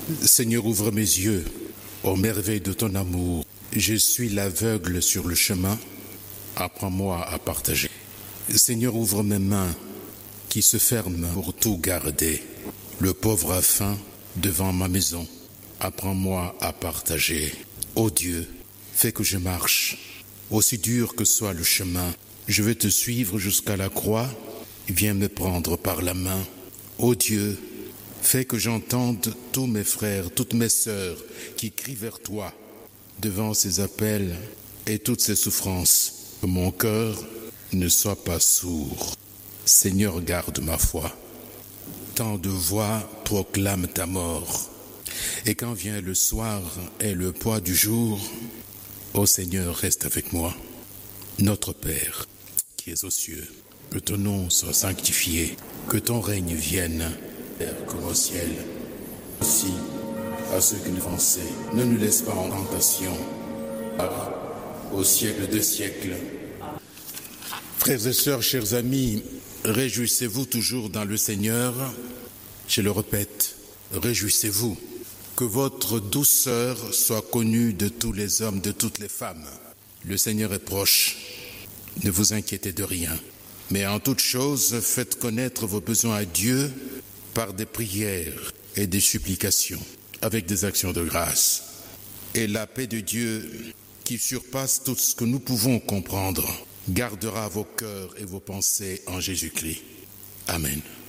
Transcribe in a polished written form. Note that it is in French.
Seigneur, ouvre mes yeux aux merveilles de ton amour. Je suis l'aveugle sur le chemin. Apprends-moi à partager. Seigneur, ouvre mes mains qui se ferment pour tout garder. Le pauvre a faim devant ma maison. Apprends-moi à partager. Ô Dieu, fais que je marche. Aussi dur que soit le chemin, je veux te suivre jusqu'à la croix. Viens me prendre par la main. Ô Dieu, fais que j'entende tous mes frères, toutes mes sœurs qui crient vers toi devant ces appels et toutes ces souffrances. Que mon cœur ne soit pas sourd. Seigneur, garde ma foi. Tant de voix proclament ta mort. Et quand vient le soir et le poids du jour, ô Seigneur, reste avec moi. Notre Père, qui es aux cieux, que ton nom soit sanctifié, que ton règne vienne, comme au ciel. Aussi, à ceux qui nous pensaient, ne nous laisse pas en tentation, au siècle des siècles. Frères et sœurs, chers amis, réjouissez-vous toujours dans le Seigneur. Je le répète, réjouissez-vous. Que votre douceur soit connue de tous les hommes, de toutes les femmes. Le Seigneur est proche. Ne vous inquiétez de rien. Mais en toute chose, faites connaître vos besoins à Dieu par des prières et des supplications, avec des actions de grâce. Et la paix de Dieu, qui surpasse tout ce que nous pouvons comprendre, gardera vos cœurs et vos pensées en Jésus-Christ. Amen.